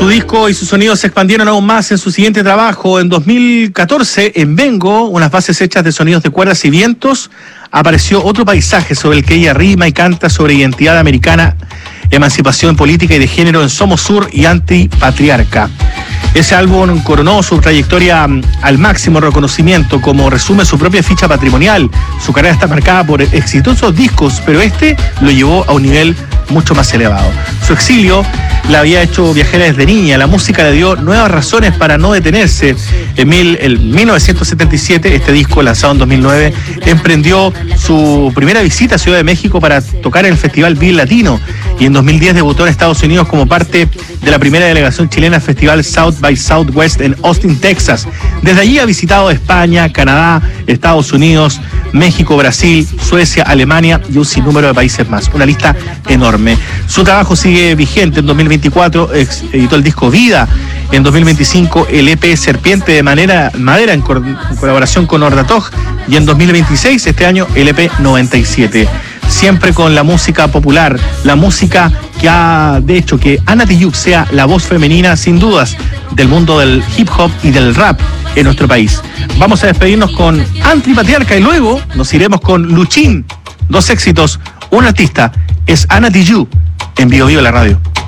Su disco y sus sonidos se expandieron aún más en su siguiente trabajo. En 2014, en Vengo, unas bases hechas de sonidos de cuerdas y vientos, apareció otro paisaje sobre el que ella rima y canta sobre identidad americana, emancipación política y de género en Somos Sur y Antipatriarca. Ese álbum coronó su trayectoria al máximo reconocimiento, como resume su propia ficha patrimonial. Su carrera está marcada por exitosos discos, pero este lo llevó a un nivel mucho más elevado. Su exilio la había hecho viajera desde niña. La música le dio nuevas razones para no detenerse. En 1977, este disco, lanzado en 2009, emprendió su primera visita a Ciudad de México para tocar en el Festival Vive Latino. Y en 2010 debutó en Estados Unidos como parte de la primera delegación chilena al Festival South by Southwest en Austin, Texas. Desde allí ha visitado España, Canadá, Estados Unidos, México, Brasil, Suecia, Alemania y un sinnúmero de países más. Una lista enorme. Su trabajo sigue vigente. En 2024 editó el disco Vida. En 2025 el EP Serpiente de Madera en colaboración con Ordatoj. Y en 2026, este año, el EP 97. Siempre con la música popular, la música que ha hecho que Ana Tijoux sea la voz femenina, sin dudas, del mundo del hip hop y del rap en nuestro país. Vamos a despedirnos con Antipatriarca y luego nos iremos con Luchín. Dos éxitos, un artista, es Ana Tijoux en Bio Bio la radio.